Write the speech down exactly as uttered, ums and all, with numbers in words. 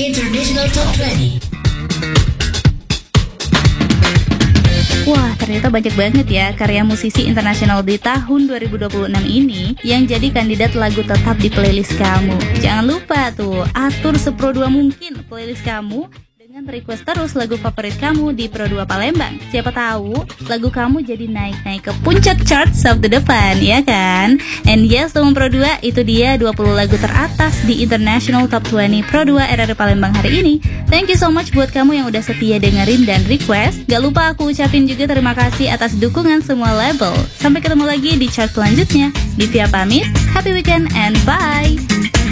International Top dua puluh. Wah, ternyata banyak banget ya karya musisi internasional di tahun dua ribu dua puluh enam ini yang jadi kandidat lagu tetap di playlist kamu. Jangan lupa tuh, atur sepro dua mungkin playlist kamu dengan request terus lagu favorit kamu di Pro dua Palembang. Siapa tahu lagu kamu jadi naik-naik ke puncak chart Sabtu depan, ya kan? And yes, teman Pro dua, itu dia dua puluh lagu teratas di International Top dua puluh Pro dua R R Palembang hari ini. Thank you so much buat kamu yang udah setia dengerin dan request. Gak lupa aku ucapin juga terima kasih atas dukungan semua label. Sampai ketemu lagi di chart selanjutnya. Divya pamit, happy weekend and bye!